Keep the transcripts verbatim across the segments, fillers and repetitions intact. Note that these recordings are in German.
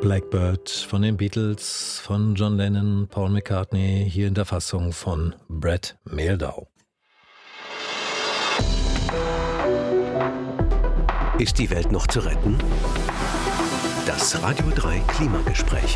Blackbird von den Beatles, von John Lennon, Paul McCartney, hier in der Fassung von Brett Mehldau. Ist die Welt noch zu retten? Das Radio drei Klimagespräch.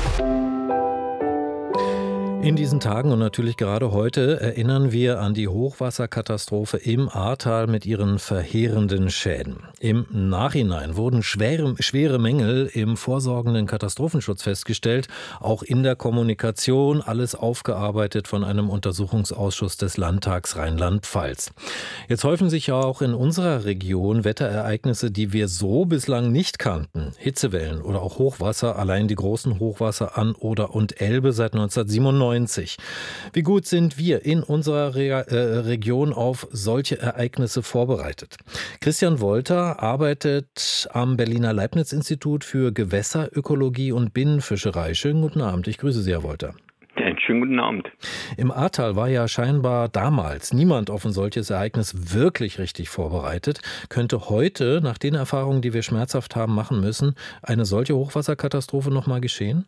In diesen Tagen und natürlich gerade heute erinnern wir an die Hochwasserkatastrophe im Ahrtal mit ihren verheerenden Schäden. Im Nachhinein wurden schwere, schwere Mängel im vorsorgenden Katastrophenschutz festgestellt, auch in der Kommunikation, alles aufgearbeitet von einem Untersuchungsausschuss des Landtags Rheinland-Pfalz. Jetzt häufen sich ja auch in unserer Region Wetterereignisse, die wir so bislang nicht kannten. Hitzewellen oder auch Hochwasser, allein die großen Hochwasser an Oder und Elbe seit neunzehnhundertsiebenundneunzig. Wie gut sind wir in unserer Re- äh, Region auf solche Ereignisse vorbereitet? Christian Wolter arbeitet am Berliner Leibniz-Institut für Gewässerökologie und Binnenfischerei. Schönen guten Abend, ich grüße Sie, Herr Wolter. Einen schönen guten Abend. Im Ahrtal war ja scheinbar damals niemand auf ein solches Ereignis wirklich richtig vorbereitet. Könnte heute, nach den Erfahrungen, die wir schmerzhaft haben machen müssen, eine solche Hochwasserkatastrophe nochmal geschehen?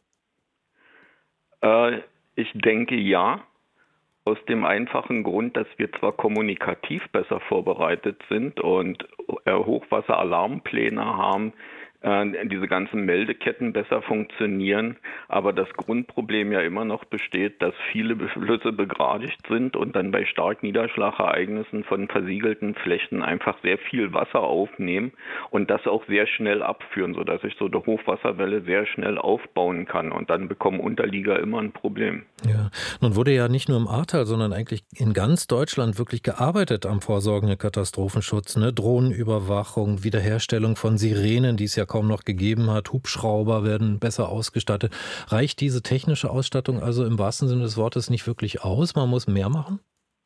Äh, ich denke ja, aus dem einfachen Grund, dass wir zwar kommunikativ besser vorbereitet sind und äh, Hochwasseralarmpläne haben, äh, diese ganzen Meldeketten besser funktionieren, aber das Grundproblem ja immer noch besteht, dass viele Flüsse begradigt sind und dann bei Starkniederschlagereignissen von versiegelten Flächen einfach sehr viel Wasser aufnehmen und das auch sehr schnell abführen, sodass ich so eine Hochwasserwelle sehr schnell aufbauen kann und dann bekommen Unterlieger immer ein Problem. Ja, nun wurde ja nicht nur im Ahrtal, sondern eigentlich in ganz Deutschland wirklich gearbeitet am vorsorgenden Katastrophenschutz, ne? Drohnenüberwachung, Wiederherstellung von Sirenen, die es ja kaum noch gegeben hat, Hubschrauber werden besser ausgestattet. Reicht diese technische Ausstattung also im wahrsten Sinne des Wortes nicht wirklich aus? Man muss mehr machen?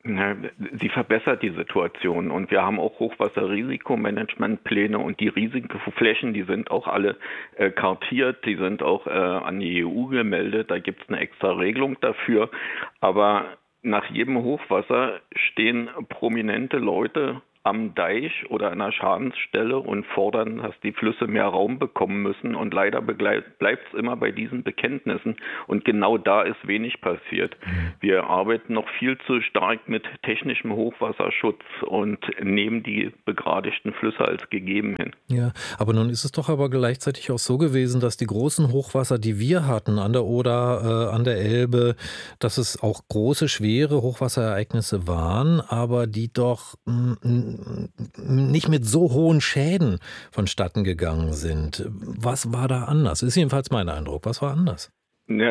Sie verbessert die Situation und wir haben auch Hochwasserrisikomanagementpläne und die Risikoflächen, die sind auch alle äh, kartiert, die sind auch äh, an die E U gemeldet, da gibt es eine extra Regelung dafür, aber nach jedem Hochwasser stehen prominente Leute am Deich oder an einer Schadensstelle und fordern, dass die Flüsse mehr Raum bekommen müssen. Und leider bleibt es immer bei diesen Bekenntnissen. Und genau da ist wenig passiert. Wir arbeiten noch viel zu stark mit technischem Hochwasserschutz und nehmen die begradigten Flüsse als gegeben hin. Ja, aber nun ist es doch aber gleichzeitig auch so gewesen, dass die großen Hochwasser, die wir hatten an der Oder, äh, an der Elbe, dass es auch große, schwere Hochwasserereignisse waren, aber die doch mh, nicht mit so hohen Schäden vonstatten gegangen sind. Was war da anders? Ist jedenfalls mein Eindruck. Was war anders? Ja,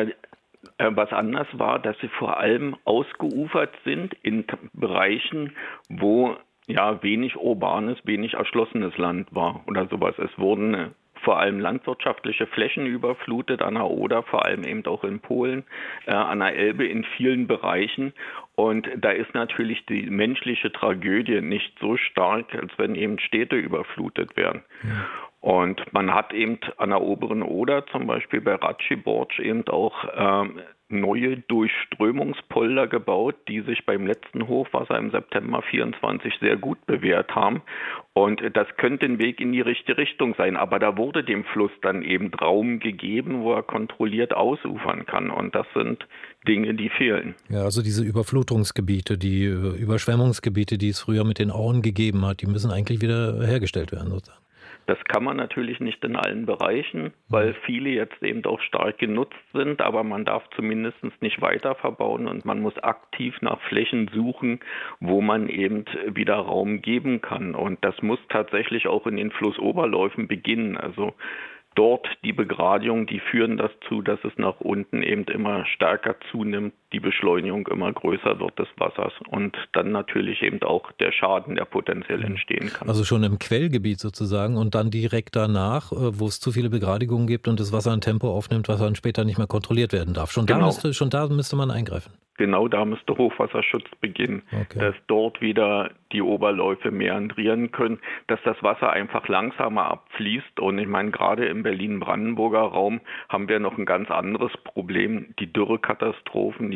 was anders war, dass sie vor allem ausgeufert sind in Bereichen, wo ja wenig urbanes, wenig erschlossenes Land war oder sowas. Es wurden vor allem landwirtschaftliche Flächen überflutet an der Oder, vor allem eben auch in Polen, äh, an der Elbe in vielen Bereichen. Und da ist natürlich die menschliche Tragödie nicht so stark, als wenn eben Städte überflutet werden. Ja. Und man hat eben an der oberen Oder, zum Beispiel bei Raciborz, eben auch ähm, neue Durchströmungspolder gebaut, die sich beim letzten Hochwasser im September vierundzwanzig sehr gut bewährt haben. Und das könnte ein Weg in die richtige Richtung sein. Aber da wurde dem Fluss dann eben Raum gegeben, wo er kontrolliert ausufern kann. Und das sind Dinge, die fehlen. Ja, also diese Überflutungsgebiete, die Überschwemmungsgebiete, die es früher mit den Auen gegeben hat, die müssen eigentlich wieder hergestellt werden, sozusagen. Das kann man natürlich nicht in allen Bereichen, weil viele jetzt eben auch stark genutzt sind, aber man darf zumindest nicht weiter verbauen und man muss aktiv nach Flächen suchen, wo man eben wieder Raum geben kann. Und das muss tatsächlich auch in den Flussoberläufen beginnen. Also dort die Begradigung, die führen dazu, dass es nach unten eben immer stärker zunimmt, die Beschleunigung immer größer wird des Wassers und dann natürlich eben auch der Schaden, der potenziell entstehen kann. Also schon im Quellgebiet sozusagen und dann direkt danach, wo es zu viele Begradigungen gibt und das Wasser ein Tempo aufnimmt, was dann später nicht mehr kontrolliert werden darf. Schon, genau. da, müsste, schon da müsste man eingreifen. Genau da müsste Hochwasserschutz beginnen, okay. Dass dort wieder die Oberläufe meandrieren können, dass das Wasser einfach langsamer abfließt. Und ich meine, gerade im Berlin-Brandenburger Raum haben wir noch ein ganz anderes Problem. Die Dürrekatastrophen, die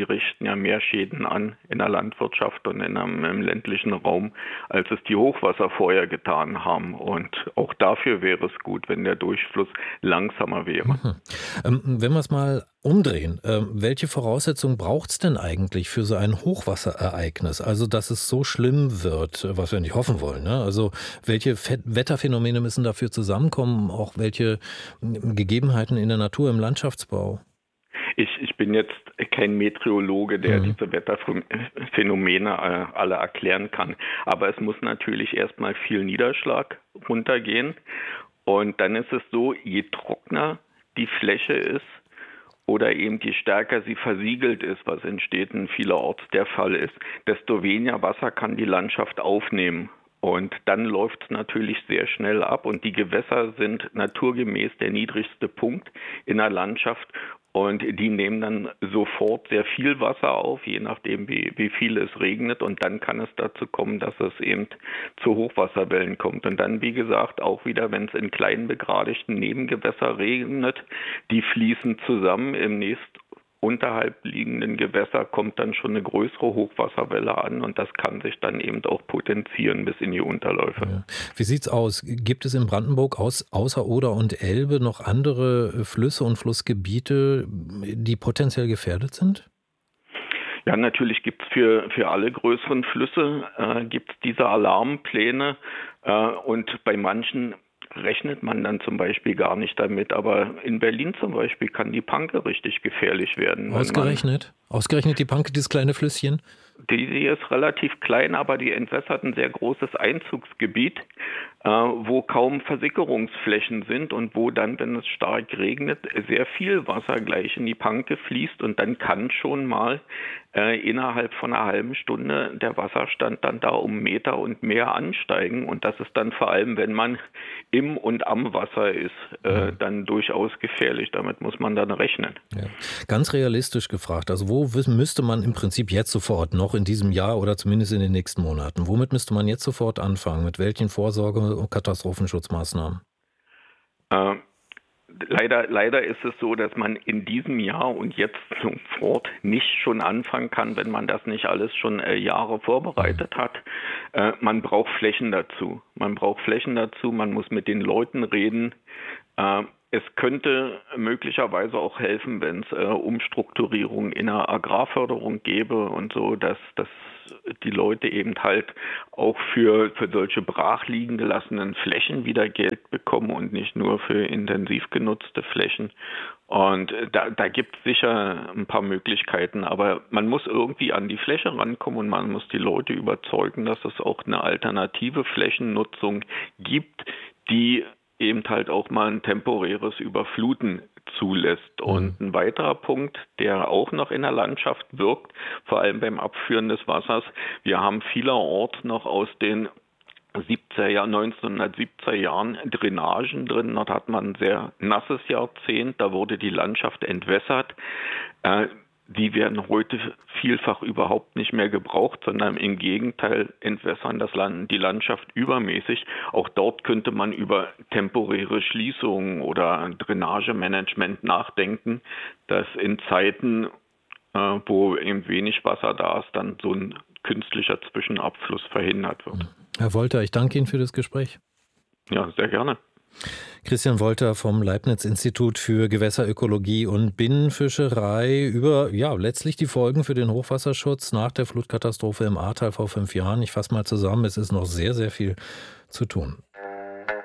die richten ja mehr Schäden an in der Landwirtschaft und in einem, im ländlichen Raum, als es die Hochwasser vorher getan haben. Und auch dafür wäre es gut, wenn der Durchfluss langsamer wäre. Mhm. Ähm, wenn wir es mal umdrehen, ähm, welche Voraussetzungen braucht es denn eigentlich für so ein Hochwasserereignis? Also, dass es so schlimm wird, was wir nicht hoffen wollen. Ne? Also, welche Fe- Wetterphänomene müssen dafür zusammenkommen? Auch welche m, Gegebenheiten in der Natur, im Landschaftsbau? Ich, ich bin jetzt kein Meteorologe, der Mhm. diese Wetterphänomene äh, alle erklären kann. Aber es muss natürlich erstmal viel Niederschlag runtergehen. Und dann ist es so, je trockener die Fläche ist oder eben je stärker sie versiegelt ist, was in Städten vielerorts der Fall ist, desto weniger Wasser kann die Landschaft aufnehmen. Und dann läuft es natürlich sehr schnell ab und die Gewässer sind naturgemäß der niedrigste Punkt in der Landschaft und die nehmen dann sofort sehr viel Wasser auf, je nachdem wie, wie viel es regnet und dann kann es dazu kommen, dass es eben zu Hochwasserwellen kommt. Und dann, wie gesagt, auch wieder, wenn es in kleinen begradigten Nebengewässer regnet, die fließen zusammen im nächsten unterhalb liegenden Gewässer kommt dann schon eine größere Hochwasserwelle an und das kann sich dann eben auch potenzieren bis in die Unterläufe. Ja. Wie sieht's aus? Gibt es in Brandenburg aus, außer Oder und Elbe noch andere Flüsse und Flussgebiete, die potenziell gefährdet sind? Ja, natürlich gibt es für, für alle größeren Flüsse äh, gibt's diese Alarmpläne äh, und bei manchen rechnet man dann zum Beispiel gar nicht damit. Aber in Berlin zum Beispiel kann die Panke richtig gefährlich werden. Ausgerechnet? Man, Ausgerechnet die Panke, dieses kleine Flüsschen? Die, die ist relativ klein, aber die entwässert ein sehr großes Einzugsgebiet, äh, wo kaum Versickerungsflächen sind und wo dann, wenn es stark regnet, sehr viel Wasser gleich in die Panke fließt und dann kann schon mal äh, innerhalb von einer halben Stunde der Wasserstand dann da um Meter und mehr ansteigen und das ist dann vor allem, wenn man im und am Wasser ist, äh, dann durchaus gefährlich. Damit muss man dann rechnen. Ja. Ganz realistisch gefragt, also wo müsste man im Prinzip jetzt sofort noch in diesem Jahr oder zumindest in den nächsten Monaten, womit müsste man jetzt sofort anfangen? Mit welchen Vorsorge- und Katastrophenschutzmaßnahmen? Äh, Leider, leider ist es so, dass man in diesem Jahr und jetzt sofort nicht schon anfangen kann, wenn man das nicht alles schon äh, Jahre vorbereitet hat. Äh, man braucht Flächen dazu. Man braucht Flächen dazu, man muss mit den Leuten reden. Äh, es könnte möglicherweise auch helfen, wenn es äh, Umstrukturierung in der Agrarförderung gäbe und so, dass, dass die Leute eben halt auch für, für solche brach liegen gelassenen Flächen wieder Geld bekommen und nicht nur für intensiv genutzte Flächen. Und da, da gibt es sicher ein paar Möglichkeiten, aber man muss irgendwie an die Fläche rankommen und man muss die Leute überzeugen, dass es auch eine alternative Flächennutzung gibt, die eben halt auch mal ein temporäres Überfluten zulässt. Und ein weiterer Punkt, der auch noch in der Landschaft wirkt, vor allem beim Abführen des Wassers, wir haben vielerorts noch aus den siebziger Jahren, neunzehnhundertsiebziger Jahren Drainagen drin. Dort hat man ein sehr nasses Jahrzehnt, da wurde die Landschaft entwässert. Äh, Die werden heute vielfach überhaupt nicht mehr gebraucht, sondern im Gegenteil entwässern das Land, die Landschaft übermäßig. Auch dort könnte man über temporäre Schließungen oder Drainagemanagement nachdenken, dass in Zeiten, äh, wo eben wenig Wasser da ist, dann so ein künstlicher Zwischenabfluss verhindert wird. Herr Wolter, ich danke Ihnen für das Gespräch. Ja, sehr gerne. Christian Wolter vom Leibniz-Institut für Gewässerökologie und Binnenfischerei über ja letztlich die Folgen für den Hochwasserschutz nach der Flutkatastrophe im Ahrtal vor fünf Jahren. Ich fasse mal zusammen, es ist noch sehr, sehr viel zu tun.